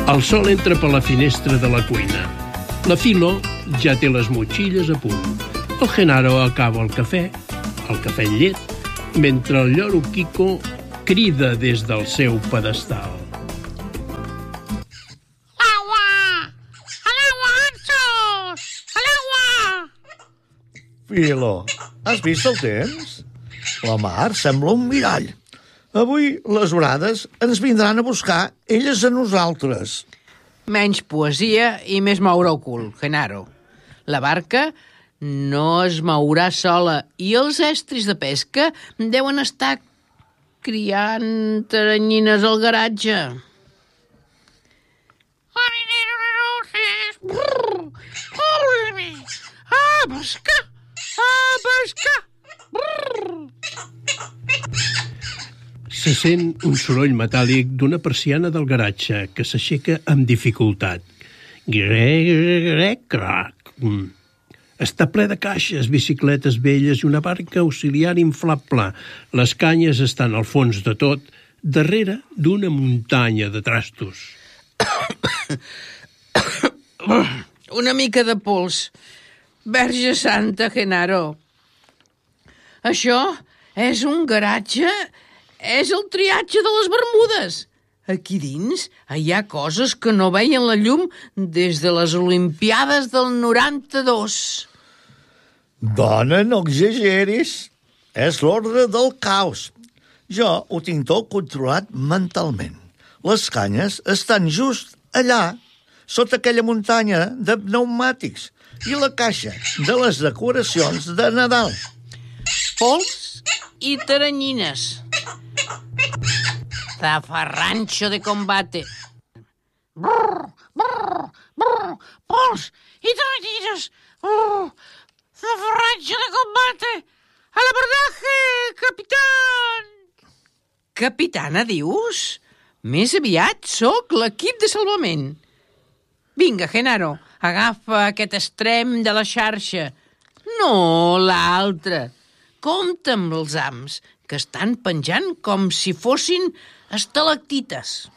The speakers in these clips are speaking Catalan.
El sol entra per la finestra de la cuina. La Filo ja té les motxilles a punt. El Genaro acaba el cafè amb llet, mentre el lloro Quico crida des del seu pedestal. Agua! ¡Al agua, Anxos! ¡Al agua! Filo, has vist el temps? La mar sembla un mirall. Avui les orades ens vindran a buscar elles a nosaltres. Menys poesia i més moure el cul, Genaro. La barca no es mourà sola i els estris de pesca deuen estar criant teranyines al garatge. Marinero de luces! Brrr! ¡Cóbreme! ¡A pescar! ¡A pescar! Brrr! Se sent un soroll metàl·lic d'una persiana del garatge que s'aixeca amb dificultat. Grec. Està ple de caixes, bicicletes velles i una barca auxiliar inflable. Les canyes estan al fons de tot, darrere d'una muntanya de trastos. Una mica de pols. Verge Santa, Genaro. Això és un garatge... És el triatge de les Bermudes. Aquí dins hi ha coses que no veien la llum des de les Olimpiades del 92. Dona, no exageris. És l'ordre del caos. Jo ho tinc tot controlat mentalment. Les canyes estan just allà, sota aquella muntanya de pneumàtics, i la caixa de les decoracions de Nadal. Pols i teranyines. Zafarrancho de combate. Brrr, brrr, brrr, pols y teranyines. Zafarrancho de combate. Al abordaje, capitán. Capitana, dius? Més aviat sóc l'equip de salvament. Vinga, Genaro, agafa aquest extrem de la xarxa. No l'altre. Compte amb els ams, que estan penjant com si fossin estalactites.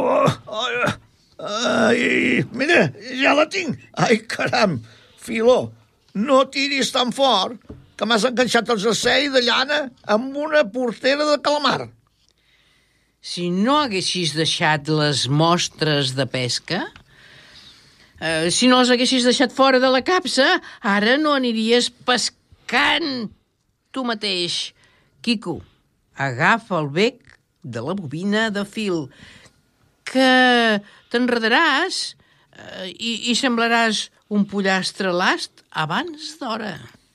Ai, mira, ja la tinc. Ai, caram, Filo, no tiris tan fort, que m'has enganxat el jersei de llana amb una portera de calamar. Si no haguessis deixat les mostres de pesca, si no les haguessis deixat fora de la capsa, ara no aniries pescant tu mateix. Quico, agafa el bec de la bobina de fil, que t'enredaràs i semblaràs un pollastre last abans d'hora.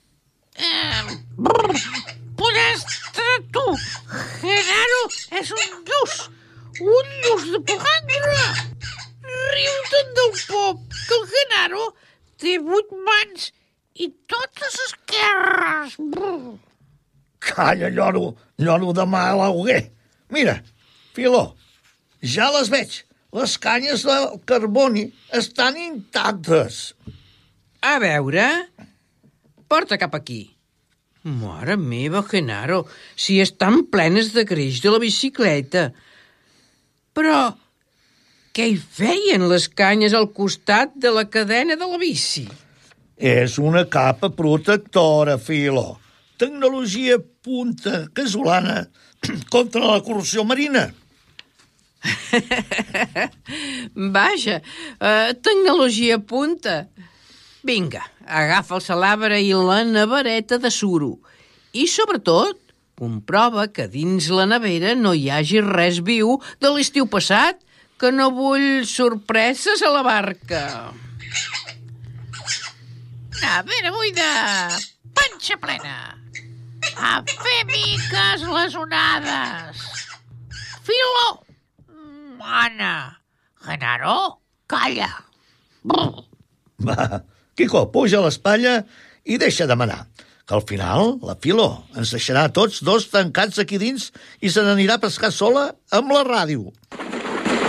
Pollastre, tu! Genaro és un lluç de porrandra! Riu-te'n del pop, que el Genaro té 8 mans i totes esquerres! Brrr. Calla, lloro de mal auguer. Mira, Filo, ja les veig. Les canyes del carboni estan intactes. A veure, porta cap aquí. Mare meva, Genaro, si estan plenes de greix de la bicicleta. Però què hi feien les canyes al costat de la cadena de la bici? És una capa protectora, Filo. Tecnologia punta casolana contra la corrosió marina. Vaja, tecnologia punta. Vinga, agafa el salabre i la nevereta de suro. I, sobretot, comprova que dins la nevera no hi hagi res viu de l'estiu passat, que no vull sorpreses a la barca. Nevera buida, panxa plena. A fer miques les onades. Filo, mana. Genaro, calla. Va, Quico, puja a l'espatlla i deixa de manar, que al final la Filo ens deixarà tots dos tancats aquí dins i se n'anirà a pescar sola amb la ràdio.